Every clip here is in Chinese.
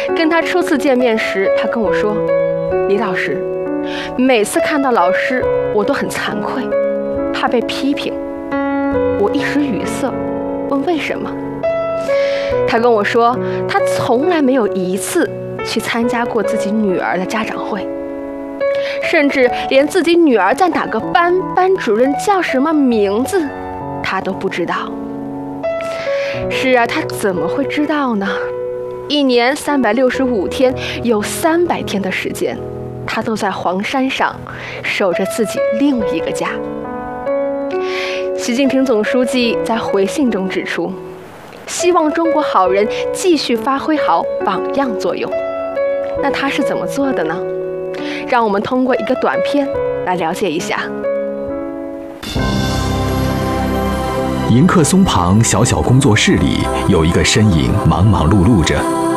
跟他初次见面时，他跟我说：“李老师，每次看到老师，我都很惭愧，怕被批评。”我一时语塞，问为什么。他跟我说，他从来没有一次去参加过自己女儿的家长会，甚至连自己女儿在哪个班，班主任叫什么名字，他都不知道。是啊，他怎么会知道呢？一年365天，有300天的时间，他都在黄山上守着自己另一个家。习近平总书记在回信中指出，希望中国好人继续发挥好榜样作用。那他是怎么做的呢？让我们通过一个短片来了解一下。 迎客松旁小小工作室里，有一个身影忙忙碌碌着。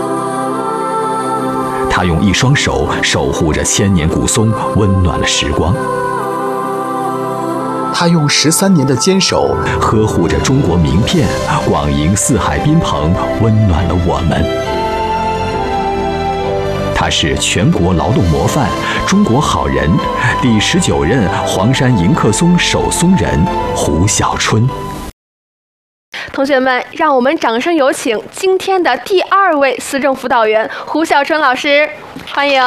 他用一双手守护着千年古松，温暖了时光。他用13年的坚守呵护着中国名片，广迎四海宾朋，温暖了我们。他是全国劳动模范、中国好人，第19任黄山迎客松守松人胡小春。 同学们，让我们掌声有请今天的第2位思政辅导员胡小春老师，欢迎。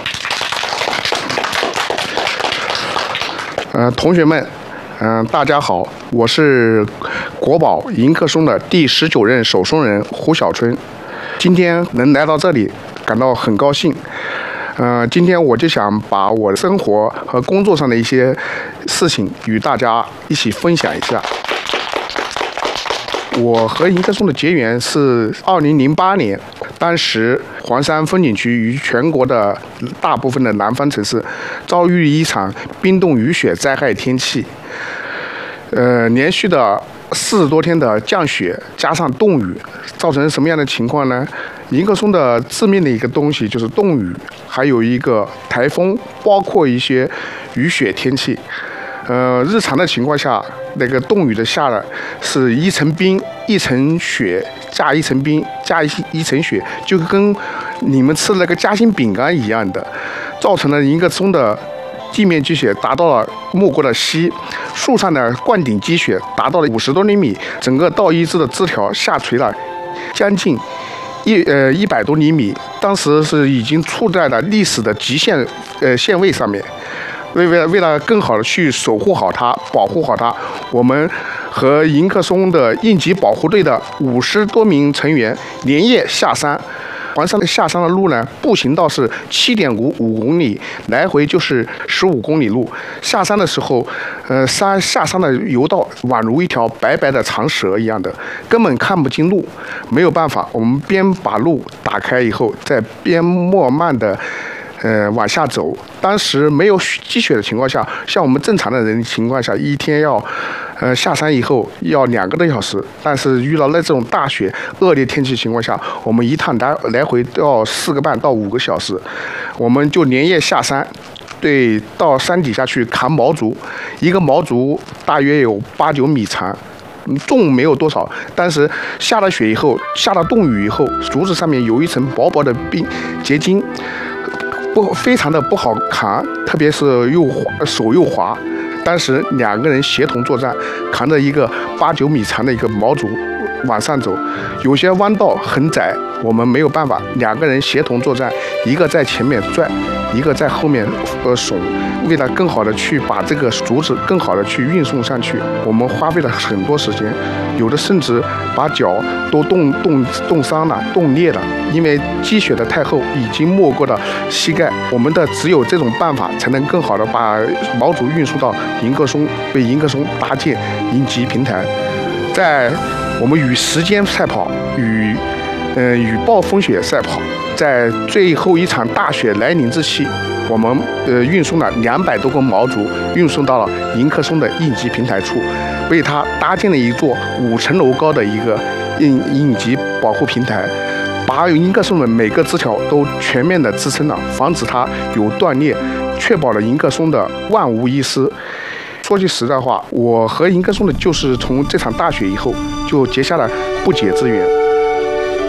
同学们，大家好，我是国宝迎客松的第19任守松人胡小春，今天能来到这里，感到很高兴。今天我就想把我的生活和工作上的一些事情与大家一起分享一下。我和迎客松的结缘是2008年，当时黄山风景区与全国的大部分的南方城市遭遇一场冰冻雨雪灾害天气，连续的40多天的降雪加上冻雨，造成什么样的情况呢？迎客松的致命的一个东西就是冻雨，还有一个台风，包括一些雨雪天气。日常的情况下，那个冻雨的下了是一层冰一层雪加一层冰加一层雪，就跟你们吃那个夹心饼干一样的，造成了迎客松的地面积雪达到了没过的膝，树上的灌顶积雪达到了50多厘米，整个稻衣枝的枝条下垂了将近100多厘米，当时是已经处在了历史的极限线位上面。为了更好的去守护好它、保护好它，我们和迎客松的应急保护队的50多名成员连夜下山。黄山的下山的路呢，步行道是7.5公里，来回就是15公里路。下山的时候，下山的油道宛如一条白白的长蛇一样的，根本看不清路。没有办法，我们边把路打开以后，再边慢慢的往下走。当时没有积雪的情况下，像我们正常的人情况下，一天要下山以后要2个多小时，但是遇到那种大雪恶劣天气情况下，我们一趟来回都要4个半到5个小时。我们就连夜下山，到山底下去扛毛竹，一个毛竹大约有8、9米长，重没有多少，但是下了雪以后，下了冻雨以后，竹子上面有一层薄薄的冰结晶，非常的不好扛，特别是手又滑。当时2个人协同作战，扛着一个8、9米长的一个毛竹往上走，有些弯道很窄，我们没有办法，2个人协同作战，一个在前面拽，一个在后面耸。为了更好的去把这个竹子更好的去运送上去，我们花费了很多时间，有的甚至把脚都冻伤了、冻裂了，因为积雪的太厚，已经没过了膝盖。我们的只有这种办法，才能更好的把毛竹运输到迎客松，为迎客松搭建应急平台。在我们与时间赛跑，与暴风雪赛跑，在最后一场大雪来临之际，我们运送了200多根毛竹，运送到了迎客松的应急平台处，为它搭建了一座5层楼高的一个应急保护平台，把迎客松的每个枝条都全面的支撑了，防止它有断裂，确保了迎客松的万无一失。说句实在话，我和迎客松的就是从这场大雪以后就结下了不解之缘。